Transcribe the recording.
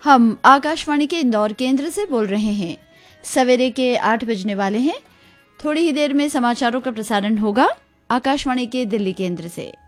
हम आकाशवाणी के इंदौर केंद्र से बोल रहे हैं। सवेरे के 8 बजने वाले हैं। थोड़ी ही देर में समाचारों का प्रसारण होगा आकाशवाणी के दिल्ली केंद्र से।